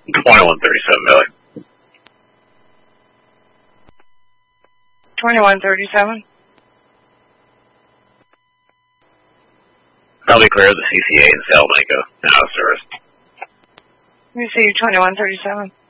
2137, Billy. 2137. I'll be clear of the CCA in Salamanca and out of service. Let me see, 2137.